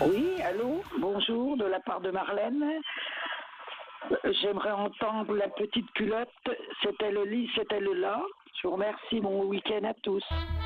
Oui, allô, bonjour, de la part de Marlène. J'aimerais entendre la petite culotte. C'était le lit, c'était le là. Je vous remercie, bon week-end à tous.